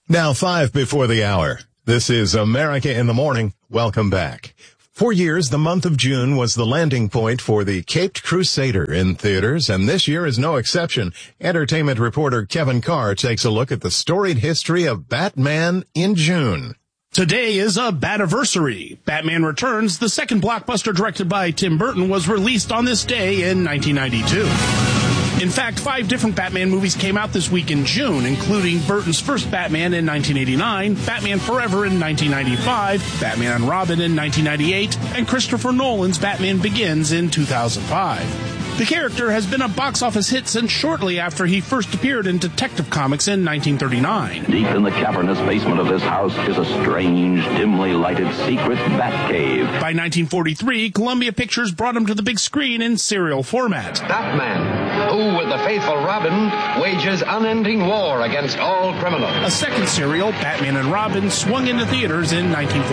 Now 5 before the hour. This is America in the Morning. Welcome back. For years, the month of June was the landing point for the Caped Crusader in theaters, and this year is no exception. Entertainment reporter Kevin Carr takes a look at the storied history of Batman in June. Today is a Bativersary. Batman Returns, the second blockbuster directed by Tim Burton, was released on this day in 1992. In fact, 5 different Batman movies came out this week in June, including Burton's first Batman in 1989, Batman Forever in 1995, Batman and Robin in 1998, and Christopher Nolan's Batman Begins in 2005. The character has been a box office hit since shortly after he first appeared in Detective Comics in 1939. Deep in the cavernous basement of this house is a strange, dimly lighted secret Batcave. By 1943, Columbia Pictures brought him to the big screen in serial format. Batman, who with the faithful Robin wages unending war against all criminals. A second serial, Batman and Robin, swung into theaters in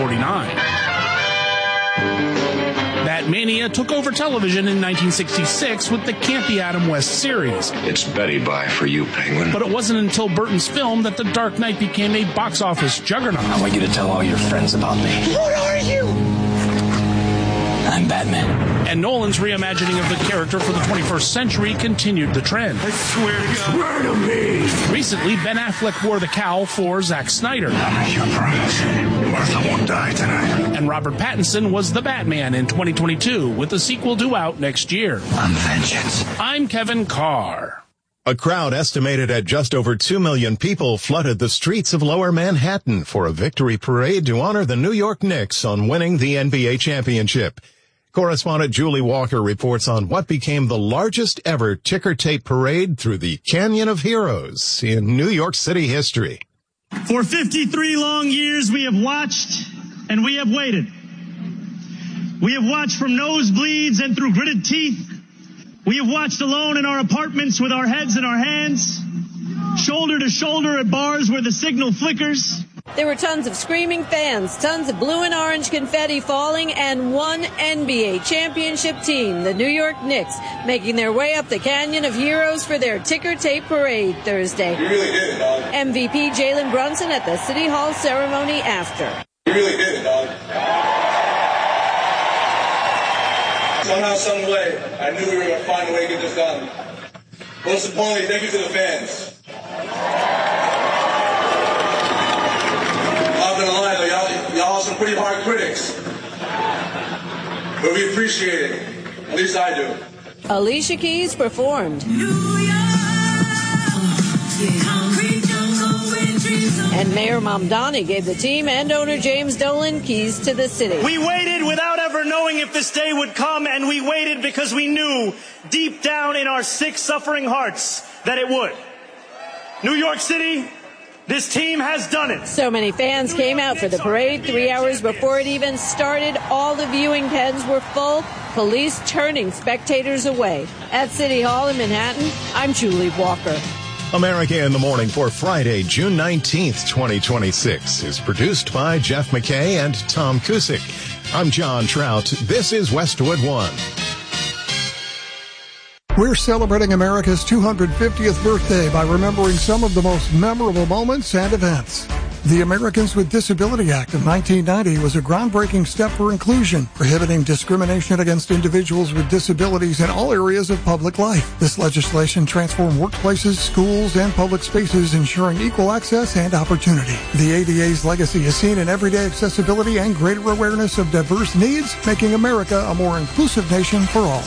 1949. Batmania took over television in 1966 with the campy Adam West series. It's Betty Bye for you, Penguin. But it wasn't until Burton's film that The Dark Knight became a box office juggernaut. I want you to tell all your friends about me. What are you? I'm Batman. And Nolan's reimagining of the character for the 21st century continued the trend. I swear to God. Swear to me. Recently, Ben Affleck wore the cowl for Zack Snyder. You promise. Martha won't die tonight. And Robert Pattinson was the Batman in 2022, with the sequel due out next year. I'm vengeance. I'm Kevin Carr. A crowd estimated at just over 2 million people flooded the streets of Lower Manhattan for a victory parade to honor the New York Knicks on winning the NBA championship. Correspondent Julie Walker reports on what became the largest ever ticker tape parade through the Canyon of Heroes in New York City history. For 53 long years, we have watched and we have waited. We have watched from nosebleeds and through gritted teeth. We have watched alone in our apartments with our heads in our hands, shoulder to shoulder at bars where the signal flickers. There were tons of screaming fans, tons of blue and orange confetti falling, and one NBA championship team, the New York Knicks, making their way up the Canyon of Heroes for their ticker tape parade Thursday. You really did it, dog. MVP Jalen Brunson at the City Hall ceremony after. You really did it, dog. Somehow, some way, I knew we were going to find a way to get this done. Most importantly, thank you to the fans. Not gonna lie though, y'all are some pretty hard critics. But we appreciate it. At least I do. Alicia Keys performed. And Mayor Mamdani gave the team and owner James Dolan keys to the city. We waited without ever knowing if this day would come, and we waited because we knew deep down in our sick, suffering hearts that it would. New York City, this team has done it. So many fans came out for the parade 3 hours before it even started. All the viewing pens were full, police turning spectators away. At City Hall in Manhattan, I'm Julie Walker. America in the Morning for Friday, June 19th, 2026 is produced by Jeff McKay and Tom Cusick. I'm John Trout. This is Westwood One. We're celebrating America's 250th birthday by remembering some of the most memorable moments and events. The Americans with Disability Act of 1990 was a groundbreaking step for inclusion, prohibiting discrimination against individuals with disabilities in all areas of public life. This legislation transformed workplaces, schools, and public spaces, ensuring equal access and opportunity. The ADA's legacy is seen in everyday accessibility and greater awareness of diverse needs, making America a more inclusive nation for all.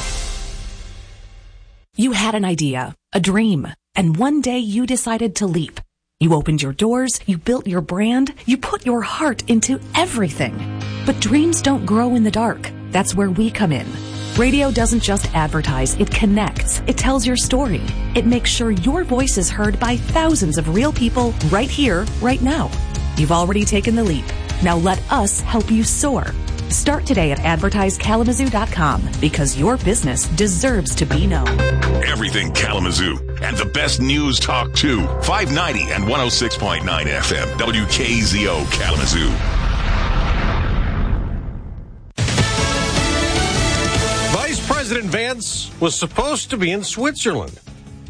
You had an idea, a dream, and one day you decided to leap. You opened your doors, you built your brand, you put your heart into everything. But dreams don't grow in the dark. That's where we come in. Radio doesn't just advertise, it connects. It tells your story. It makes sure your voice is heard by thousands of real people right here, right now. You've already taken the leap. Now let us help you soar. Start today at advertisekalamazoo.com because your business deserves to be known. Everything Kalamazoo and the best news talk too. 590 and 106.9 FM. WKZO Kalamazoo. Vice President Vance was supposed to be in Switzerland.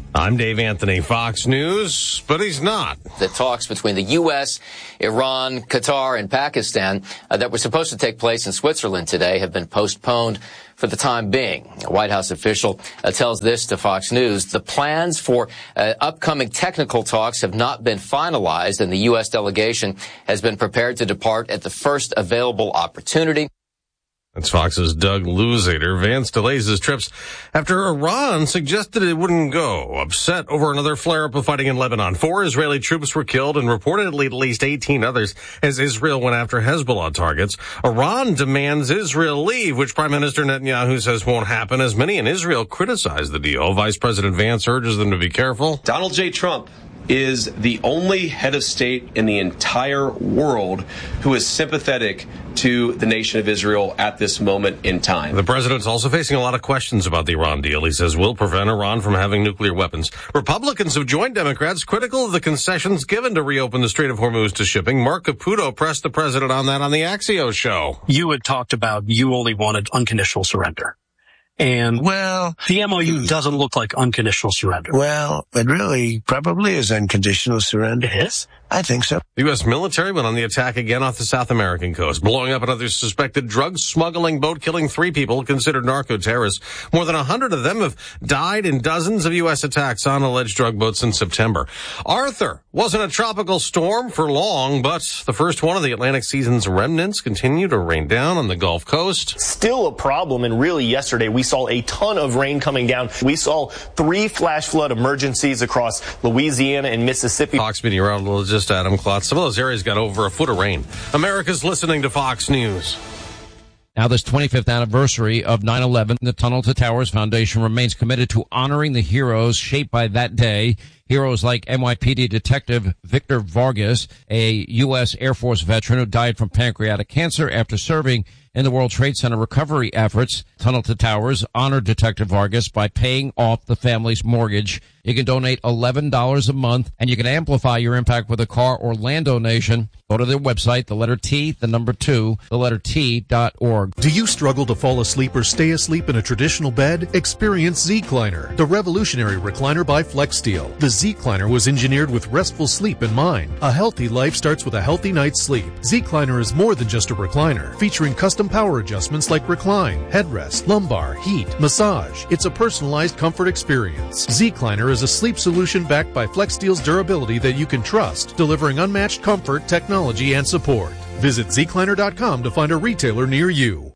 I'm Dave Anthony, Fox News, but he's not. The talks between the U.S., Iran, Qatar, and Pakistan that were supposed to take place in Switzerland today have been postponed for the time being. A White House official tells this to Fox News. The plans for upcoming technical talks have not been finalized, and the U.S. delegation has been prepared to depart at the first available opportunity. That's Fox's Doug Luzader. Vance delays his trips after Iran suggested it wouldn't go, upset over another flare-up of fighting in Lebanon. 4 Israeli troops were killed and reportedly at least 18 others as Israel went after Hezbollah targets. Iran demands Israel leave, which Prime Minister Netanyahu says won't happen, as many in Israel criticize the deal. Vice President Vance urges them to be careful. Donald J. Trump is the only head of state in the entire world who is sympathetic to the nation of Israel at this moment in time. The president's also facing a lot of questions about the Iran deal. He says will prevent Iran from having nuclear weapons. Republicans have joined Democrats critical of the concessions given to reopen the Strait of Hormuz to shipping. Mark Caputo pressed the president on that on the Axios show. You had talked about you only wanted unconditional surrender. And, well, the MOU doesn't look like unconditional surrender. Well, it really probably is unconditional surrender. It is? I think so. The U.S. military went on the attack again off the South American coast, blowing up another suspected drug smuggling boat, killing 3 people considered narco-terrorists. More than 100 of them have died in dozens of U.S. attacks on alleged drug boats in September. Arthur wasn't a tropical storm for long, but the first one of the Atlantic season's remnants continue to rain down on the Gulf Coast. Still a problem, and really yesterday we saw a ton of rain coming down. We saw 3 flash flood emergencies across Louisiana and Mississippi. Fox meteorologist Adam Klotz. Some of those areas got over a foot of rain. America's listening to Fox News. Now, this 25th anniversary of 9/11, the Tunnel to Towers Foundation remains committed to honoring the heroes shaped by that day. Heroes like NYPD Detective Victor Vargas, a U.S. Air Force veteran who died from pancreatic cancer after serving in the World Trade Center recovery efforts. Tunnel to Towers honored Detective Vargas by paying off the family's mortgage. You can donate $11 a month, and you can amplify your impact with a car or land donation. Go to their website, the letter T, the number 2, the letter T.org. Do you struggle to fall asleep or stay asleep in a traditional bed? Experience Z-Cliner, the revolutionary recliner by FlexSteel. The Z-Cliner was engineered with restful sleep in mind. A healthy life starts with a healthy night's sleep. Z-Cliner is more than just a recliner, featuring custom power adjustments like recline, headrest, lumbar, heat, massage. It's a personalized comfort experience. Z-Cliner is a sleep solution backed by FlexSteel's durability that you can trust, delivering unmatched comfort, technology, and support. Visit zcliner.com to find a retailer near you.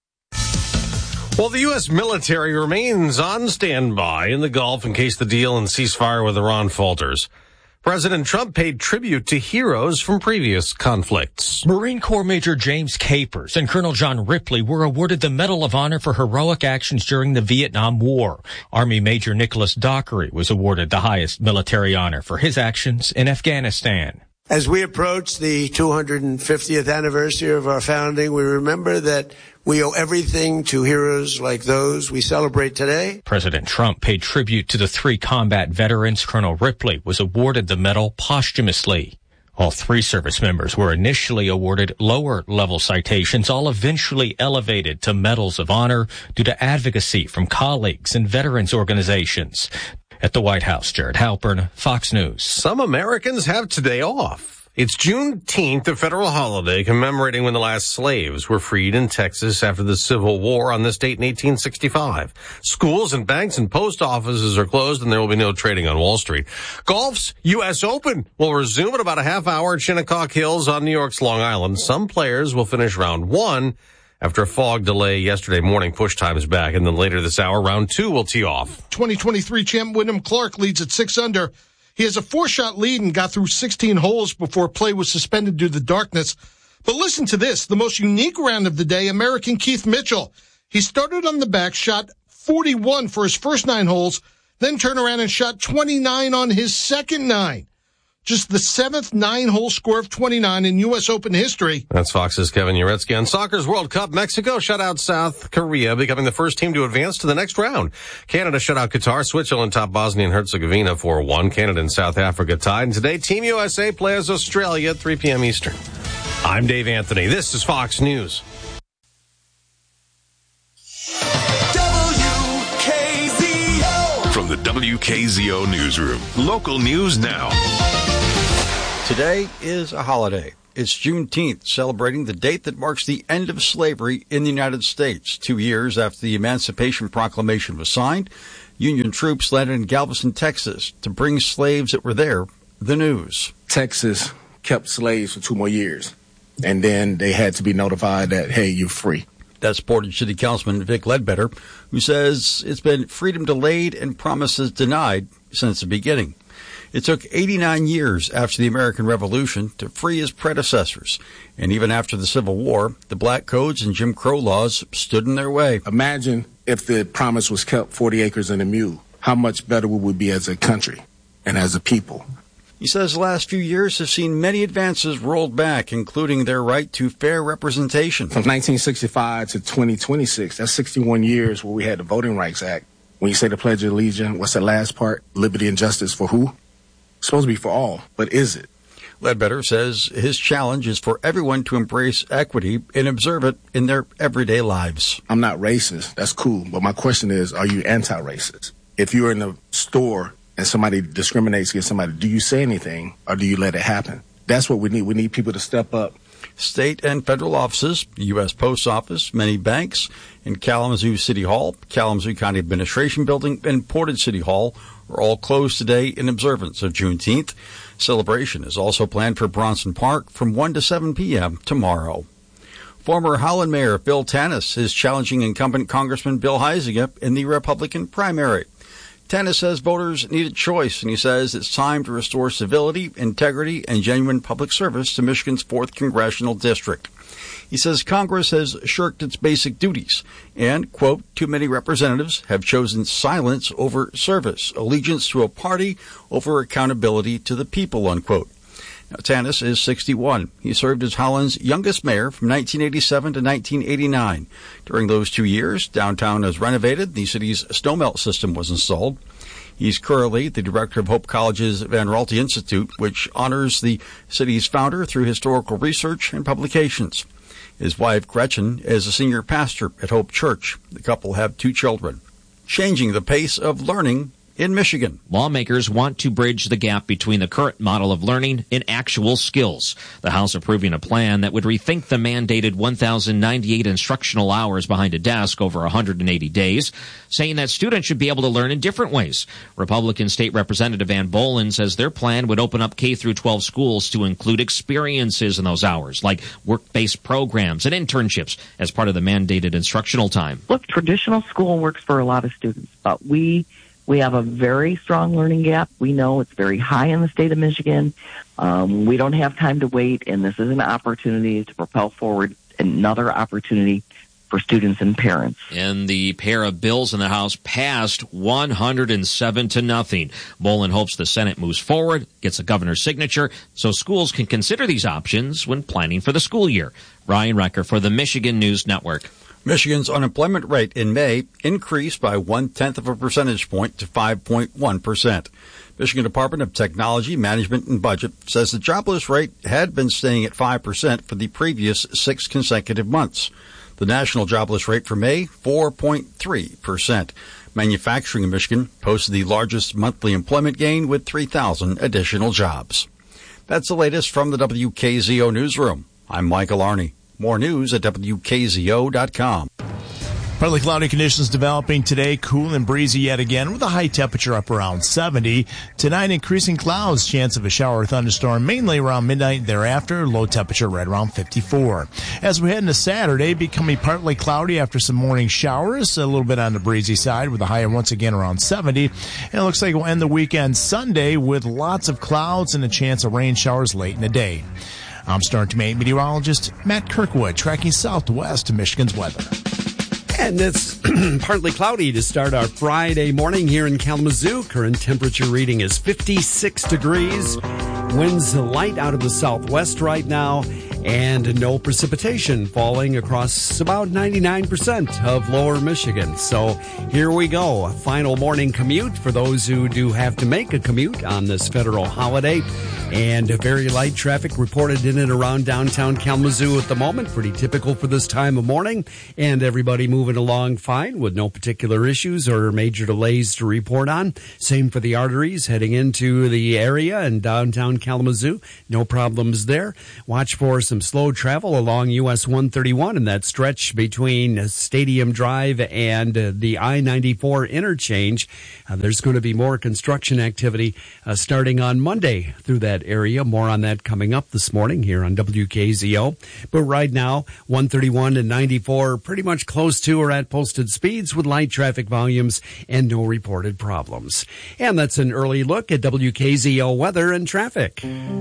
Well, the U.S. military remains on standby in the Gulf in case the deal and ceasefire with Iran falters. President Trump paid tribute to heroes from previous conflicts. Marine Corps Major James Capers and Colonel John Ripley were awarded the Medal of Honor for heroic actions during the Vietnam War. Army Major Nicholas Dockery was awarded the highest military honor for his actions in Afghanistan. As we approach the 250th anniversary of our founding, we remember that we owe everything to heroes like those we celebrate today. President Trump paid tribute to the 3 combat veterans. Colonel Ripley was awarded the medal posthumously. All 3 service members were initially awarded lower-level citations, all eventually elevated to medals of honor due to advocacy from colleagues and veterans organizations. At the White House, Jared Halpern, Fox News. Some Americans have today off. It's Juneteenth, a federal holiday commemorating when the last slaves were freed in Texas after the Civil War on this date in 1865. Schools and banks and post offices are closed, and there will be no trading on Wall Street. Golf's U.S. Open will resume at about a half hour at Shinnecock Hills on New York's Long Island. Some players will finish round 1 after a fog delay yesterday morning. Push times back, and then later this hour, round 2 will tee off. 2023 champ Wyndham Clark leads at 6 under. He has a 4-shot lead and got through 16 holes before play was suspended due to the darkness. But listen to this, the most unique round of the day, American Keith Mitchell. He started on the back, shot 41 for his first 9 holes, then turned around and shot 29 on his second 9. Just the 7th 9-hole score of 29 in U.S. Open history. That's Fox's Kevin Uretsky. On Soccer's World Cup, Mexico shut out South Korea, becoming the first team to advance to the next round. Canada shut out Qatar. Switzerland topped Bosnia and Herzegovina 4-1. Canada and South Africa tied. And today, Team USA plays Australia at 3 p.m. Eastern. I'm Dave Anthony. This is Fox News. From the WKZO Newsroom. Local news now. Today is a holiday. It's Juneteenth, celebrating the date that marks the end of slavery in the United States. 2 years after the Emancipation Proclamation was signed, Union troops landed in Galveston, Texas, to bring slaves that were there the news. Texas kept slaves for 2 more years, and then they had to be notified that, hey, you're free. That's Portage City Councilman Vic Ledbetter, who says it's been freedom delayed and promises denied since the beginning. It took 89 years after the American Revolution to free his predecessors. And even after the Civil War, the black codes and Jim Crow laws stood in their way. Imagine if the promise was kept, 40 acres and a mule. How much better would we be as a country and as a people? He says the last few years have seen many advances rolled back, including their right to fair representation. From 1965 to 2026, that's 61 years where we had the Voting Rights Act. When you say the Pledge of Allegiance, what's the last part? Liberty and justice for who? It's supposed to be for all, but is it? Ledbetter says his challenge is for everyone to embrace equity and observe it in their everyday lives. I'm not racist. That's cool. But my question is, are you anti-racist? If you're in a store and somebody discriminates against somebody, do you say anything or do you let it happen? That's what we need. We need people to step up. State and federal offices, the U.S. Post Office, many banks, and Kalamazoo City Hall, Kalamazoo County Administration Building, and Portage City Hall are all closed today in observance of Juneteenth. Celebration is also planned for Bronson Park from 1 to 7 p.m. tomorrow. Former Holland Mayor Bill Tanis is challenging incumbent Congressman Bill Huizenga in the Republican primary. Tanis says voters need a choice, and he says it's time to restore civility, integrity, and genuine public service to Michigan's 4th Congressional District. He says Congress has shirked its basic duties and, quote, too many representatives have chosen silence over service, allegiance to a party over accountability to the people, unquote. Now, Tanis is 61. He served as Holland's youngest mayor from 1987 to 1989. During those 2 years, downtown was renovated. The city's snowmelt system was installed. He's currently the director of Hope College's Van Raalte Institute, which honors the city's founder through historical research and publications. His wife, Gretchen, is a senior pastor at Hope Church. The couple have 2 children. Changing the pace of learning in Michigan. Lawmakers want to bridge the gap between the current model of learning and actual skills. The House approving a plan that would rethink the mandated 1,098 instructional hours behind a desk over 180 days, saying that students should be able to learn in different ways. Republican State Representative Ann Bolin says their plan would open up K-12 schools to include experiences in those hours, like work-based programs and internships as part of the mandated instructional time. Look, traditional school works for a lot of students, but we have a very strong learning gap. We know it's very high in the state of Michigan. We don't have time to wait, and this is an opportunity to propel forward another opportunity for students and parents. And the pair of bills in the House passed 107-0. Bolin hopes the Senate moves forward, gets a governor's signature, so schools can consider these options when planning for the school year. Ryan Recker for the Michigan News Network. Michigan's unemployment rate in May increased by 0.1 of a percentage point to 5.1%. Michigan Department of Technology, Management, and Budget says the jobless rate had been staying at 5% for the previous 6 consecutive months. The national jobless rate for May, 4.3%. Manufacturing in Michigan posted the largest monthly employment gain with 3,000 additional jobs. That's the latest from the WKZO Newsroom. I'm Michael Arney. More news at WKZO.com. Partly cloudy conditions developing today, cool and breezy yet again with a high temperature up around 70. Tonight, increasing clouds, chance of a shower or thunderstorm mainly around midnight. Thereafter, low temperature right around 54. As we head into Saturday, becoming partly cloudy after some morning showers, a little bit on the breezy side with a high once again around 70. And it looks like we'll end the weekend Sunday with lots of clouds and a chance of rain showers late in the day. I'm Storm Team 8 meteorologist Matt Kirkwood, tracking southwest to Michigan's weather. And it's partly cloudy to start our Friday morning here in Kalamazoo. Current temperature reading is 56 degrees. Winds light out of the southwest right now. and no precipitation falling across about 99% of lower Michigan. So here we go. A final morning commute for those who do have to make a commute on this federal holiday. And very light traffic reported in and around downtown Kalamazoo at the moment. Pretty typical for this time of morning. And everybody moving along fine with no particular issues or major delays to report on. Same for the arteries heading into the area and downtown Kalamazoo. No problems there. Watch for some slow travel along US 131 in that stretch between Stadium Drive and the I-94 interchange. There's going to be more construction activity starting on Monday through that area. More on that coming up this morning here on WKZO. But right now, 131 and 94 pretty much close to or at posted speeds with light traffic volumes and no reported problems. And that's an early look at WKZO weather and traffic.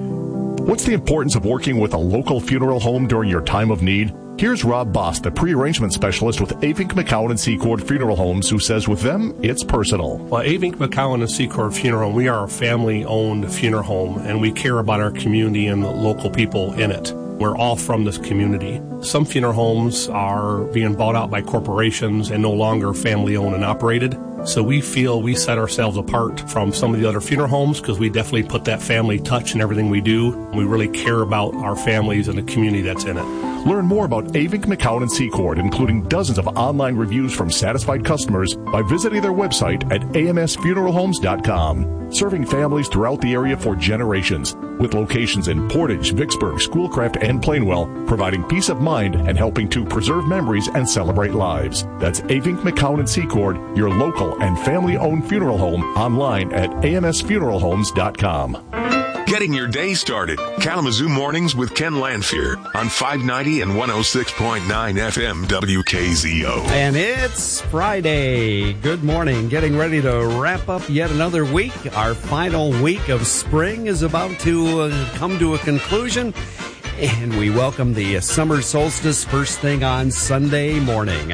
What's the importance of working with a local funeral home during your time of need? Here's Rob Boss, the pre-arrangement specialist with Avink McCowan and Secord Funeral Homes, who says with them, it's personal. Well, Avink McCowan and Secord Funeral Home, we are a family-owned funeral home, and we care about our community and the local people in it. We're all from this community. Some funeral homes are being bought out by corporations and no longer family-owned and operated. So we feel we set ourselves apart from some of the other funeral homes because we definitely put that family touch in everything we do. We really care about our families and the community that's in it. Learn more about Avink McCowan and Secord, including dozens of online reviews from satisfied customers, by visiting their website at amsfuneralhomes.com. Serving families throughout the area for generations, with locations in Portage, Vicksburg, Schoolcraft, and Plainwell, providing peace of mind and helping to preserve memories and celebrate lives. That's Avink McCowan and Secord, your local and family-owned funeral home, online at amsfuneralhomes.com. Getting your day started. Kalamazoo Mornings with Ken Lanfear on 590 and 106.9 FM WKZO. And it's Friday. Good morning. Getting ready to wrap up yet another week. Our final week of spring is about to come to a conclusion. And we welcome the summer solstice first thing on Sunday morning.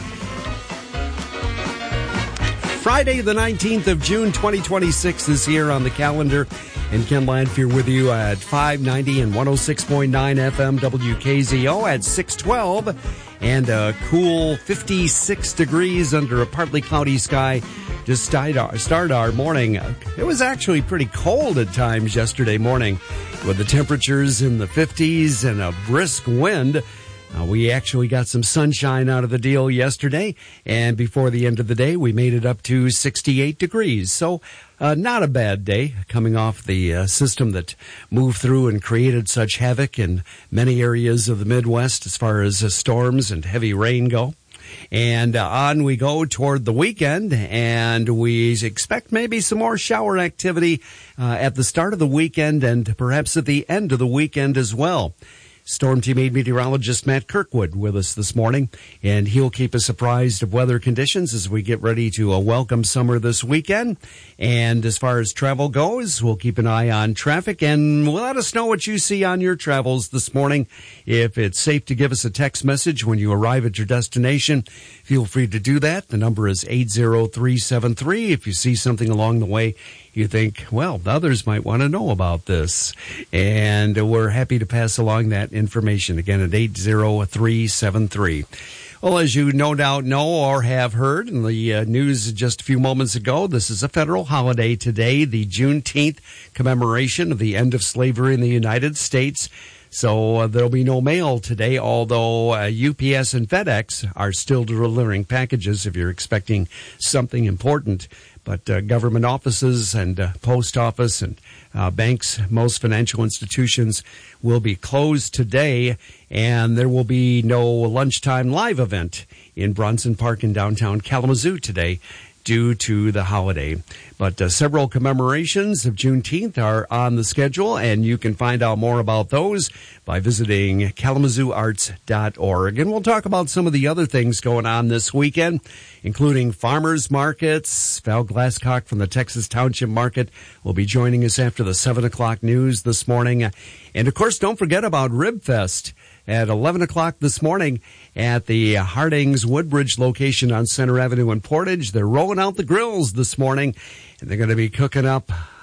Friday, the 19th of June, 2026 is here on the calendar. And Ken Lanfear with you at 590 and 106.9 FM WKZO at 612. And a cool 56 degrees under a partly cloudy sky. Just start our morning. It was actually pretty cold at times yesterday morning with the temperatures in the 50s and a brisk wind. We actually got some sunshine out of the deal yesterday, and before the end of the day, we made it up to 68 degrees. So not a bad day coming off the system that moved through and created such havoc in many areas of the Midwest as far as storms and heavy rain go. And on we go toward the weekend, and we expect maybe some more shower activity at the start of the weekend and perhaps at the end of the weekend as well. Storm Team 8 meteorologist Matt Kirkwood with us this morning, and he'll keep us apprised of weather conditions as we get ready to welcome summer this weekend. And as far as travel goes, we'll keep an eye on traffic, and let us know what you see on your travels this morning. If it's safe to give us a text message when you arrive at your destination, feel free to do that. The number is 80373. If you see something along the way you think, well, the others might want to know about this. And we're happy to pass along that information. Again, at 80373. Well, as you no doubt know or have heard in the news just a few moments ago, this is a federal holiday today, the Juneteenth commemoration of the end of slavery in the United States. So there'll be no mail today, although UPS and FedEx are still delivering packages if you're expecting something important. But government offices and post office and banks, most financial institutions will be closed today, and there will be no lunchtime live event in Bronson Park in downtown Kalamazoo today due to the holiday. But several commemorations of Juneteenth are on the schedule, and you can find out more about those by visiting KalamazooArts.org. And we'll talk about some of the other things going on this weekend, including farmers markets. Val Glasscock from the Texas Township Market will be joining us after the 7 o'clock news this morning. And, of course, don't forget about Rib Fest at 11 o'clock this morning at the Harding's Woodbridge location on Center Avenue in Portage. They're rolling out the grills this morning, and they're going to be cooking up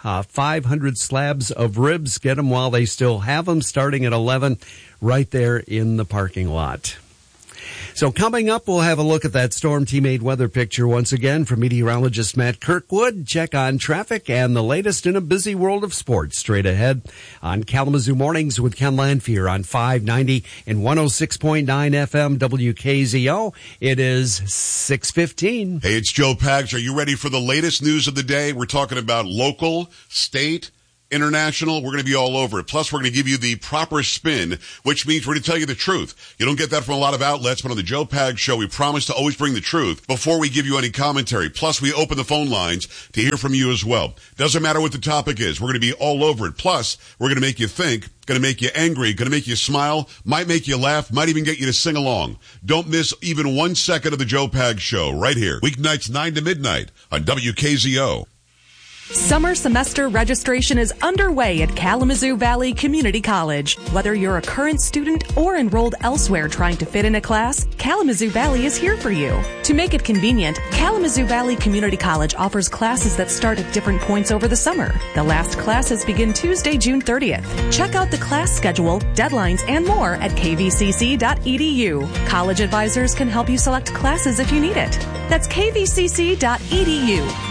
500 slabs of ribs. Get them while they still have them, starting at 11 right there in the parking lot. So coming up, we'll have a look at that Storm Teammate weather picture once again from meteorologist Matt Kirkwood. Check on traffic and the latest in a busy world of sports straight ahead on Kalamazoo Mornings with Ken Lanfear on 590 and 106.9 FM WKZO. It is 6:15. Hey, it's Joe Pags. Are you ready for the latest news of the day? We're talking about local, state, international. We're going to be all over it. Plus, we're going to give you the proper spin, which means we're going to tell you the truth. You don't get that from a lot of outlets, but on the Joe Pags Show, we promise to always bring the truth before we give you any commentary. Plus, we open the phone lines to hear from you as well. Doesn't matter what the topic is. We're going to be all over it. Plus, we're going to make you think, going to make you angry, going to make you smile, might make you laugh, might even get you to sing along. Don't miss even 1 second of the Joe Pags Show right here. Weeknights 9 to midnight on WKZO. Summer semester registration is underway at Kalamazoo Valley Community College. Whether you're a current student or enrolled elsewhere trying to fit in a class, Kalamazoo Valley is here for you. To make it convenient, Kalamazoo Valley Community College offers classes that start at different points over the summer. The last classes begin Tuesday, June 30th. Check out the class schedule, deadlines, and more at kvcc.edu. College advisors can help you select classes if you need it. That's kvcc.edu.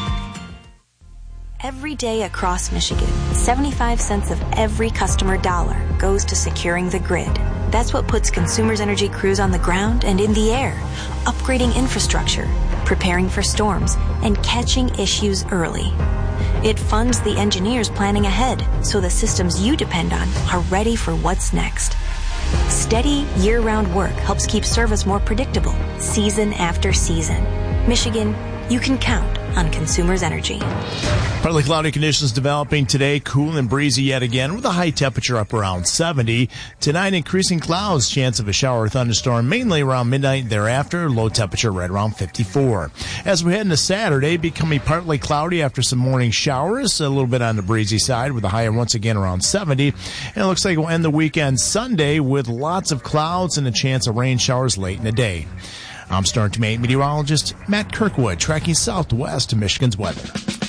Every day across Michigan, 75 cents of every customer dollar goes to securing the grid. That's what puts Consumers Energy crews on the ground and in the air, upgrading infrastructure, preparing for storms, and catching issues early. It funds the engineers planning ahead so the systems you depend on are ready for what's next. Steady, year-round work helps keep service more predictable, season after season. Michigan, you can count on Consumers Energy. Partly cloudy conditions developing today, cool and breezy yet again with a high temperature up around 70. Tonight, increasing clouds, chance of a shower or thunderstorm mainly around midnight thereafter, low temperature right around 54. As we head into Saturday, becoming partly cloudy after some morning showers, a little bit on the breezy side with a high once again around 70. And it looks like we'll end the weekend Sunday with lots of clouds and a chance of rain showers late in the day. I'm Storm Teammate meteorologist Matt Kirkwood, tracking southwest to Michigan's weather.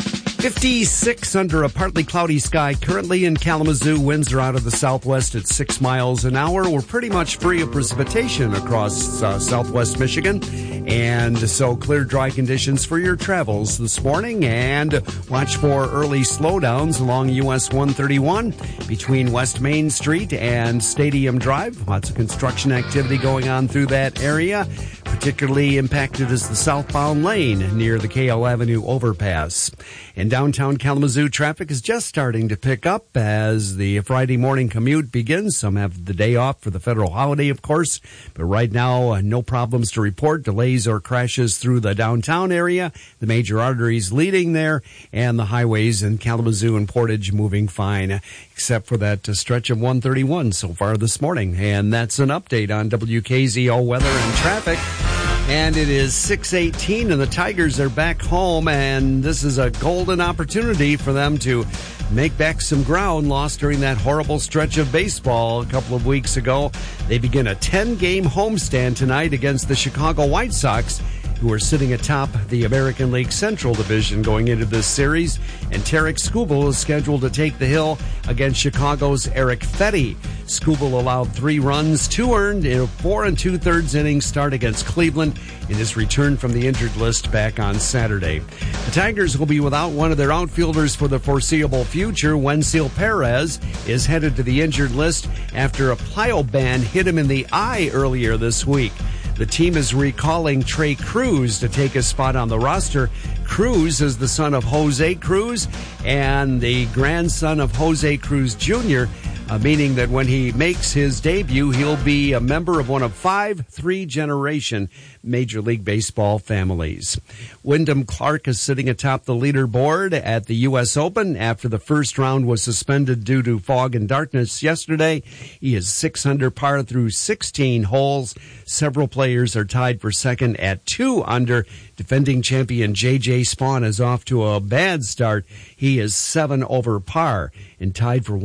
56 under a partly cloudy sky currently in Kalamazoo. Winds are out of the southwest at 6 miles an hour. We're pretty much free of precipitation across southwest Michigan. And so clear, dry conditions for your travels this morning. And watch for early slowdowns along US 131 between West Main Street and Stadium Drive. Lots of construction activity going on through that area. Particularly impacted is the southbound lane near the KL Avenue overpass. In downtown Kalamazoo, traffic is just starting to pick up as the Friday morning commute begins. Some have the day off for the federal holiday, of course. But right now, no problems to report. Delays or crashes through the downtown area. The major arteries leading there, and the highways in Kalamazoo and Portage moving fine, except for that stretch of 131 so far this morning. And that's an update on WKZO weather and traffic. And it is 6:18, and the Tigers are back home, and this is a golden opportunity for them to make back some ground lost during that horrible stretch of baseball a couple of weeks ago. They begin a 10-game homestand tonight against the Chicago White Sox, who are sitting atop the American League Central Division going into this series. And Tarek Skubal is scheduled to take the hill against Chicago's Eric Fetty. Skubal allowed 3 runs, 2 earned in a 4 2/3 inning start against Cleveland in his return from the injured list back on Saturday. The Tigers will be without one of their outfielders for the foreseeable future. Wenzel Perez is headed to the injured list after a plyo band hit him in the eye earlier this week. The team is recalling Trey Cruz to take his spot on the roster. Cruz is the son of Jose Cruz and the grandson of Jose Cruz Jr., meaning that when he makes his debut, he'll be a member of one of 5 3-generation Major League Baseball families. Wyndham Clark is sitting atop the leaderboard at the U.S. Open after the first round was suspended due to fog and darkness yesterday. He is 6 under par through 16 holes. Several players are tied for second at 2 under. Defending champion J.J. Spawn is off to a bad start. He is 7 over par and tied for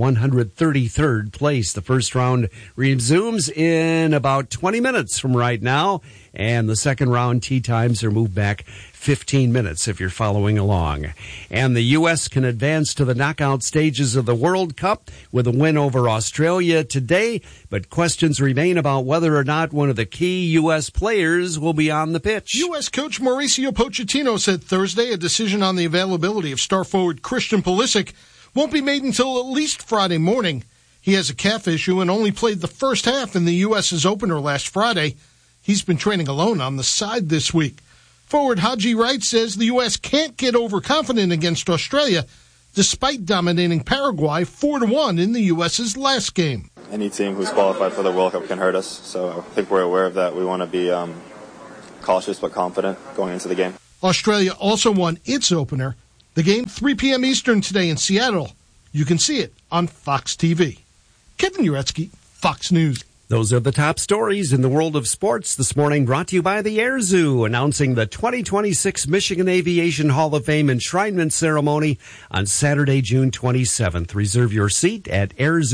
133rd place. The first round resumes in about 20 minutes from right now, and the second round tee times are moved back 15 minutes if you're following along. And the U.S. can advance to the knockout stages of the World Cup with a win over Australia today, but questions remain about whether or not one of the key U.S. players will be on the pitch. U.S. coach Mauricio Pochettino said Thursday a decision on the availability of star forward Christian Pulisic won't be made until at least Friday morning. He has a calf issue and only played the first half in the U.S.'s opener last Friday. He's been training alone on the side this week. Forward Haji Wright says the U.S. can't get overconfident against Australia, despite dominating Paraguay 4-1 in the U.S.'s last game. Any team who's qualified for the World Cup can hurt us, so I think we're aware of that. We want to be cautious but confident going into the game. Australia also won its opener. The game 3 p.m. Eastern today in Seattle. You can see it on Fox TV. Kevin Uretsky, Fox News. Those are the top stories in the world of sports this morning, brought to you by the Air Zoo, announcing the 2026 Michigan Aviation Hall of Fame enshrinement ceremony on Saturday, June 27th. Reserve your seat at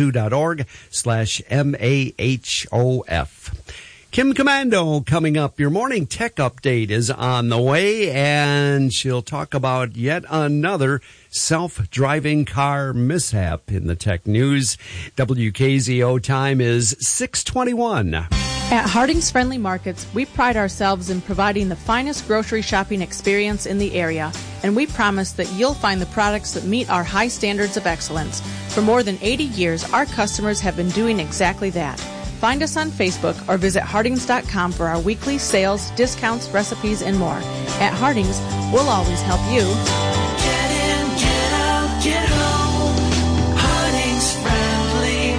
airzoo.org/MAHOF. Kim Komando coming up. Your morning tech update is on the way, and she'll talk about yet another self-driving car mishap in the tech news. WKZO time is 6:21. At Harding's Friendly Markets, we pride ourselves in providing the finest grocery shopping experience in the area, and we promise that you'll find the products that meet our high standards of excellence. For more than 80 years, our customers have been doing exactly that. Find us on Facebook or visit Hardings.com for our weekly sales, discounts, recipes, and more. At Hardings, we'll always help you. Get in, get out, get home. Hardings Friendly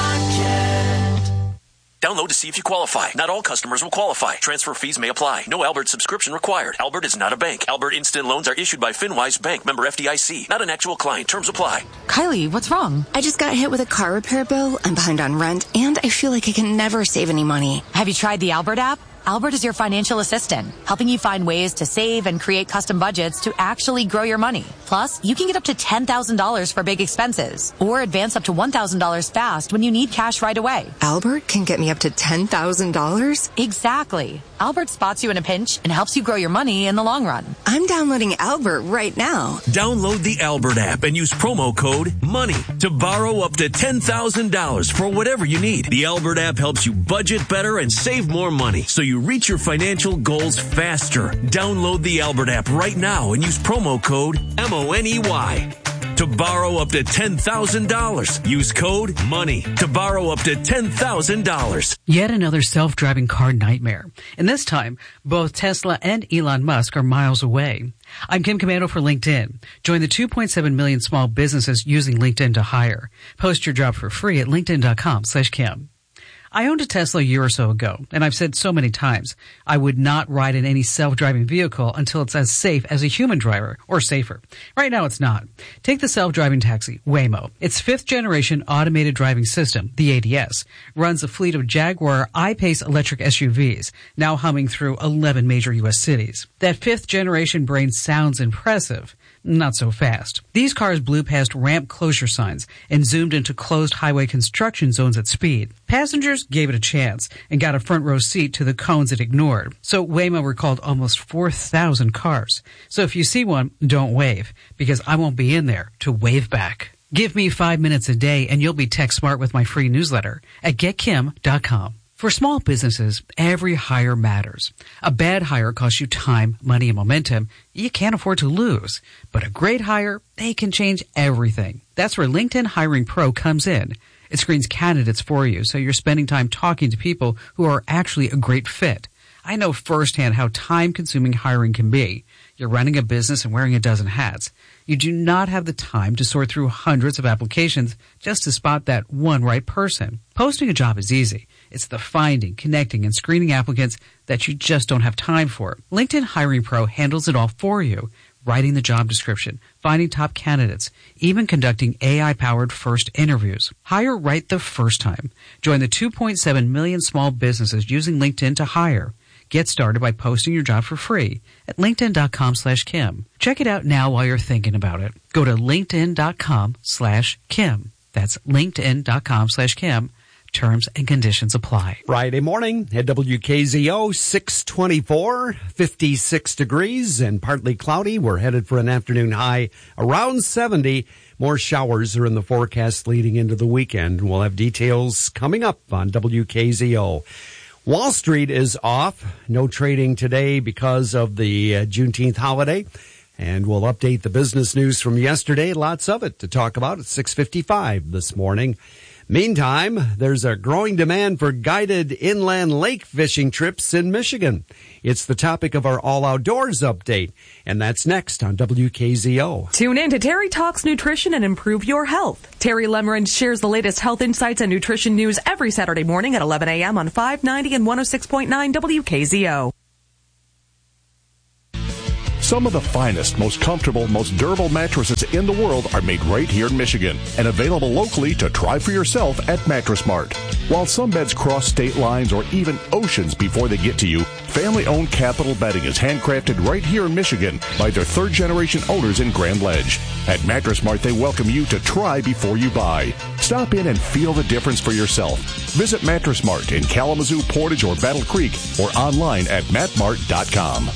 Market. Download to see if you qualify. Not all customers will qualify. Transfer fees may apply. No Albert subscription required. Albert is not a bank. Albert Instant Loans are issued by FinWise Bank, member FDIC. Not an actual client. Terms apply. Kylie, what's wrong? I just got hit with a car repair bill. I'm behind on rent, and I feel like I can never save any money. Have you tried the Albert app? Albert is your financial assistant, helping you find ways to save and create custom budgets to actually grow your money. Plus, you can get up to $10,000 for big expenses, or advance up to $1,000 fast when you need cash right away. Albert can get me up to $10,000? Exactly. Albert spots you in a pinch and helps you grow your money in the long run. I'm downloading Albert right now. Download the Albert app and use promo code MONEY to borrow up to $10,000 for whatever you need. The Albert app helps you budget better and save more money, so you reach your financial goals faster. Download the Albert app right now and use promo code MONEY to borrow up to $10,000. Use code MONEY to borrow up to $10,000. Yet another self-driving car nightmare. And this time, both Tesla and Elon Musk are miles away. I'm Kim Komando for LinkedIn. Join the 2.7 million small businesses using LinkedIn to hire. Post your job for free at linkedin.com/Kim. I owned a Tesla a year or so ago, and I've said so many times, I would not ride in any self-driving vehicle until it's as safe as a human driver, or safer. Right now it's not. Take the self-driving taxi, Waymo. Its fifth-generation automated driving system, the ADS, runs a fleet of Jaguar I-Pace electric SUVs, now humming through 11 major U.S. cities. That fifth-generation brain sounds impressive. Not so fast. These cars blew past ramp closure signs and zoomed into closed highway construction zones at speed. Passengers gave it a chance and got a front row seat to the cones it ignored. So Waymo recalled almost 4,000 cars. So if you see one, don't wave, because I won't be in there to wave back. Give me 5 minutes a day and you'll be tech smart with my free newsletter at getkim.com. For small businesses, every hire matters. A bad hire costs you time, money, and momentum you can't afford to lose. But a great hire, they can change everything. That's where LinkedIn Hiring Pro comes in. It screens candidates for you, so you're spending time talking to people who are actually a great fit. I know firsthand how time-consuming hiring can be. You're running a business and wearing a dozen hats. You do not have the time to sort through hundreds of applications just to spot that one right person. Posting a job is easy. It's the finding, connecting, and screening applicants that you just don't have time for. LinkedIn Hiring Pro handles it all for you. Writing the job description, finding top candidates, even conducting AI-powered first interviews. Hire right the first time. Join the 2.7 million small businesses using LinkedIn to hire. Get started by posting your job for free at linkedin.com/Kim. Check it out now while you're thinking about it. Go to linkedin.com/Kim. That's linkedin.com/Kim Terms and conditions apply. Friday morning at WKZO, 624, 56 degrees and partly cloudy. We're headed for an afternoon high around 70. More showers are in the forecast leading into the weekend. We'll have details coming up on WKZO. Wall Street is off. No trading today because of the Juneteenth holiday. And we'll update the business news from yesterday. Lots of it to talk about at 6:55 this morning. Meantime, there's a growing demand for guided inland lake fishing trips in Michigan. It's the topic of our All Outdoors update, and that's next on WKZO. Tune in to Terry Talks Nutrition and Improve Your Health. Terry Lemmerand shares the latest health insights and nutrition news every Saturday morning at 11 a.m. on 590 and 106.9 WKZO. Some of the finest, most comfortable, most durable mattresses in the world are made right here in Michigan and available locally to try for yourself at Mattress Mart. While some beds cross state lines or even oceans before they get to you, family-owned Capital Bedding is handcrafted right here in Michigan by their third-generation owners in Grand Ledge. At Mattress Mart, they welcome you to try before you buy. Stop in and feel the difference for yourself. Visit Mattress Mart in Kalamazoo, Portage, or Battle Creek, or online at mattmart.com.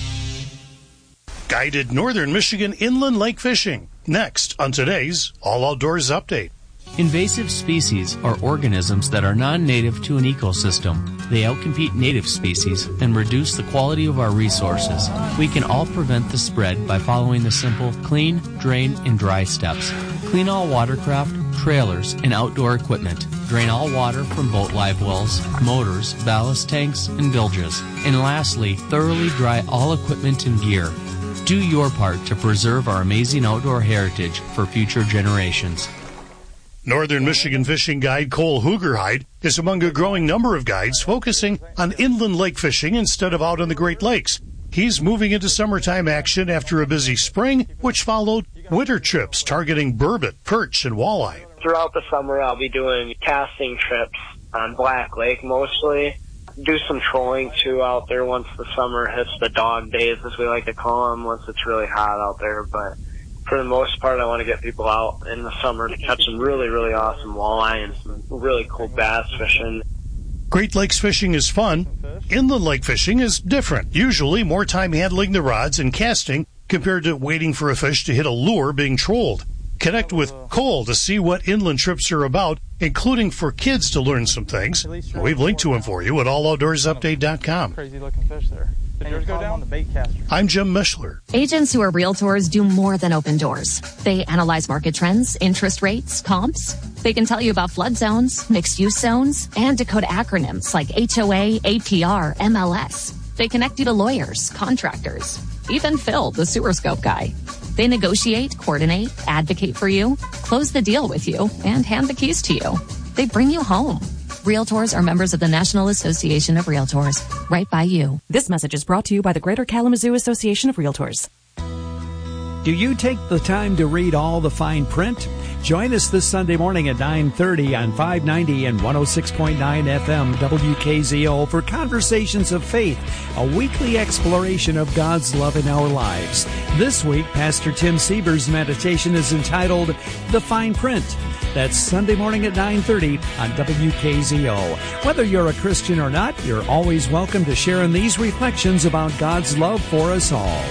Guided Northern Michigan inland lake fishing. Next on today's All Outdoors Update. Invasive species are organisms that are non-native to an ecosystem. They outcompete native species and reduce the quality of our resources. We can all prevent the spread by following the simple clean, drain, and dry steps. Clean all watercraft, trailers, and outdoor equipment. Drain all water from boat live wells, motors, ballast tanks, and bilges. And lastly, thoroughly dry all equipment and gear. Do your part to preserve our amazing outdoor heritage for future generations. Northern Michigan fishing guide Cole Hoogerhide is among a growing number of guides focusing on inland lake fishing instead of out on the Great Lakes. He's moving into summertime action after a busy spring, which followed winter trips targeting burbot, perch, and walleye. Throughout the summer, I'll be doing casting trips on Black Lake mostly. Do some trolling too out there once the summer hits the dog days, as we like to call them, once it's really hot out there. But for the most part, I want to get people out in the summer to catch some really, really awesome walleye and some really cool bass fishing. Great Lakes fishing is fun. Inland lake fishing is different. Usually more time handling the rods and casting compared to waiting for a fish to hit a lure being trolled. Connect with Cole to see what inland trips are about, including for kids to learn some things. We've linked to him for you at alloutdoorsupdate.com. Crazy looking fish there. Did yours go down? The bait caster. I'm Jim Mishler. Agents who are realtors do more than open doors. They analyze market trends, interest rates, comps. They can tell you about flood zones, mixed-use zones, and decode acronyms like HOA, APR, MLS. They connect you to lawyers, contractors, even Phil, the sewer scope guy. They negotiate, coordinate, advocate for you, close the deal with you, and hand the keys to you. They bring you home. Realtors are members of the National Association of Realtors, right by you. This message is brought to you by the Greater Kalamazoo Association of Realtors. Do you take the time to read all the fine print? Join us this Sunday morning at 9:30 on 590 and 106.9 FM WKZO for Conversations of Faith, a weekly exploration of God's love in our lives. This week, Pastor Tim Sieber's meditation is entitled The Fine Print. That's Sunday morning at 9:30 on WKZO. Whether you're a Christian or not, you're always welcome to share in these reflections about God's love for us all.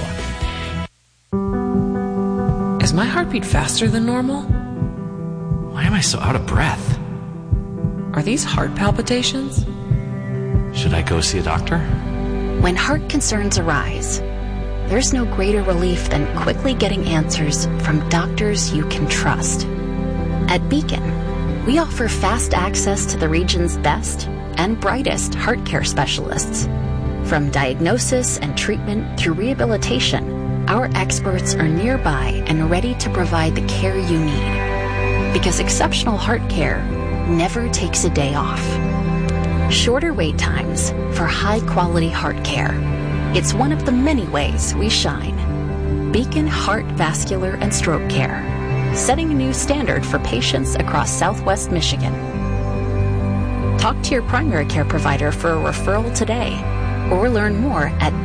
Is my heartbeat faster than normal? Why am I so out of breath? Are these heart palpitations? Should I go see a doctor? When heart concerns arise, there's no greater relief than quickly getting answers from doctors you can trust. At Beacon, we offer fast access to the region's best and brightest heart care specialists. From diagnosis and treatment through rehabilitation, our experts are nearby and ready to provide the care you need. Because exceptional heart care never takes a day off. Shorter wait times for high-quality heart care. It's one of the many ways we shine. Beacon Heart, Vascular, and Stroke Care, setting a new standard for patients across Southwest Michigan. Talk to your primary care provider for a referral today, or learn more at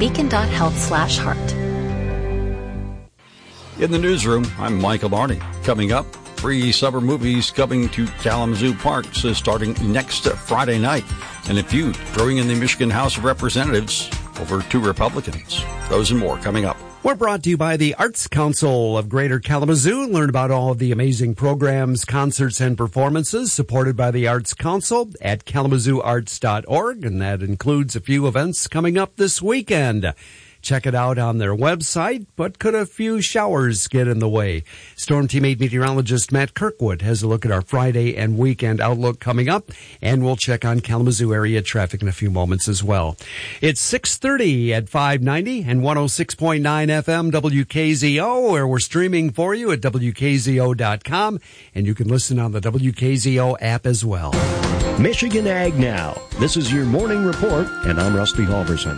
beacon.health/heart. In the newsroom, I'm Michael Marty. Coming up, free summer movies coming to Kalamazoo Parks starting next Friday night. And a feud brewing in the Michigan House of Representatives over 2 Republicans. Those and more coming up. We're brought to you by the Arts Council of Greater Kalamazoo. Learn about all of the amazing programs, concerts, and performances supported by the Arts Council at kalamazooarts.org, and that includes a few events coming up this weekend. Check it out on their website, but could a few showers get in the way? Storm Team 8 meteorologist Matt Kirkwood has a look at our Friday and weekend outlook coming up, and we'll check on Kalamazoo area traffic in a few moments as well. It's 6:30 at 590 and 106.9 FM WKZO, where we're streaming for you at WKZO.com, and you can listen on the WKZO app as well. Michigan Ag Now. This is your morning report, and I'm Rusty Halverson.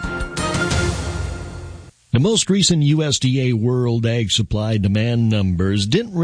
The most recent USDA World Ag Supply Demand numbers didn't